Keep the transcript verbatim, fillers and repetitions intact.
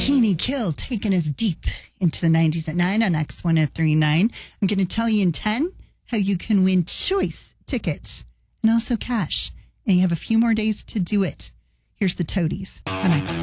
Bikini Kill taking us deep into the nineties at nine on X one oh three point nine. I'm going to tell you in ten how you can win choice tickets and also cash. And you have a few more days to do it. Here's the Toadies on X.